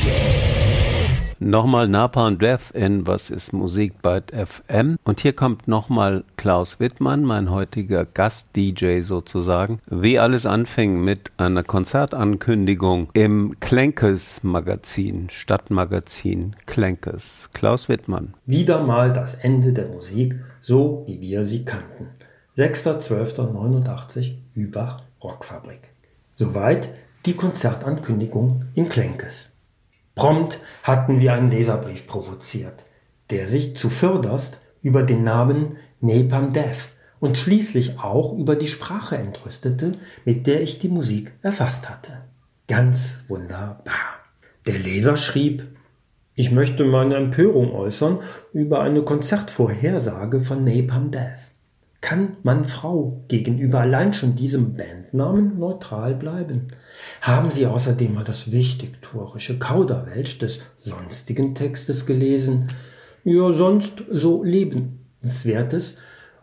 Nochmal Napalm Death in Was ist Musik bei FM. Und hier kommt nochmal Klaus Wittmann, mein heutiger Gast-DJ sozusagen. Wie alles anfing mit einer Konzertankündigung im Klenkes-Magazin, Stadtmagazin Klenkes. Klaus Wittmann. Wieder mal das Ende der Musik, so wie wir sie kannten. 6.12.89, Hübach, Rockfabrik. Soweit die Konzertankündigung im Klenkes. Prompt hatten wir einen Leserbrief provoziert, der sich zuvörderst über den Namen Napalm Death und schließlich auch über die Sprache entrüstete, mit der ich die Musik erfasst hatte. Ganz wunderbar. Der Leser schrieb: Ich möchte meine Empörung äußern über eine Konzertvorhersage von Napalm Death. Kann man Frau gegenüber allein schon diesem Bandnamen neutral bleiben? Haben Sie außerdem mal das wichtigtuerische Kauderwelsch des sonstigen Textes gelesen? Ja, sonst so lesenswertes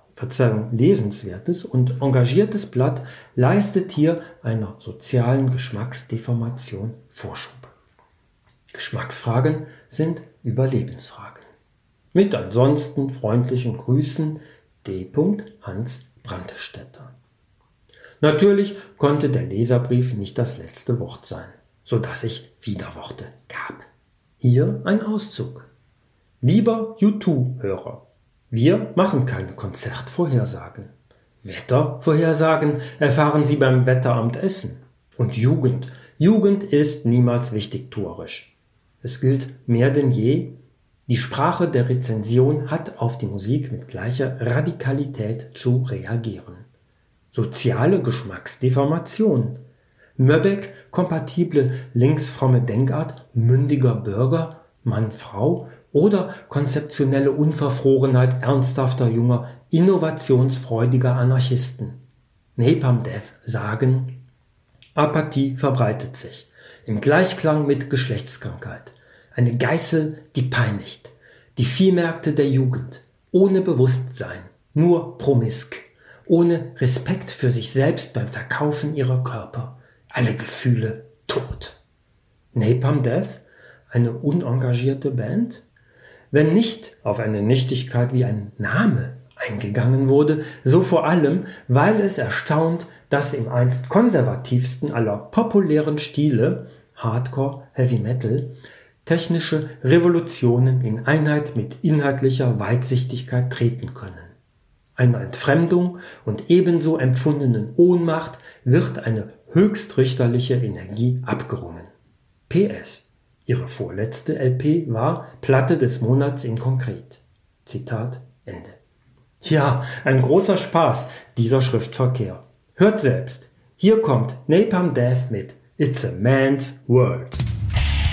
und engagiertes Blatt leistet hier einer sozialen Geschmacksdeformation Vorschub. Geschmacksfragen sind Überlebensfragen. Mit ansonsten freundlichen Grüßen, D. Hans Brandstätter. Natürlich konnte der Leserbrief nicht das letzte Wort sein, so dass ich Widerworte gab. Hier ein Auszug. Lieber U2-Hörer, wir machen keine Konzertvorhersagen. Wettervorhersagen erfahren Sie beim Wetteramt Essen. Und Jugend ist niemals wichtigtuerisch. Es gilt mehr denn je, die Sprache der Rezension hat auf die Musik mit gleicher Radikalität zu reagieren. Soziale Geschmacksdeformation. Möbeck-kompatible linksfromme Denkart mündiger Bürger, Mann-Frau oder konzeptionelle Unverfrorenheit ernsthafter junger, innovationsfreudiger Anarchisten. Napalm Death sagen: Apathie verbreitet sich, im Gleichklang mit Geschlechtskrankheit. Eine Geißel, die peinigt. Die Viehmärkte der Jugend. Ohne Bewusstsein. Nur promisk. Ohne Respekt für sich selbst beim Verkaufen ihrer Körper. Alle Gefühle tot. Napalm Death? Eine unengagierte Band? Wenn nicht auf eine Nichtigkeit wie ein Name eingegangen wurde, so vor allem, weil es erstaunt, dass im einst konservativsten aller populären Stile, Hardcore, Heavy Metal, technische Revolutionen in Einheit mit inhaltlicher Weitsichtigkeit treten können. Einer Entfremdung und ebenso empfundenen Ohnmacht wird eine höchstrichterliche Energie abgerungen. PS. Ihre vorletzte LP war Platte des Monats in Konkret. Zitat Ende. Ja, ein großer Spaß, dieser Schriftverkehr. Hört selbst. Hier kommt Napalm Death mit It's a Man's World.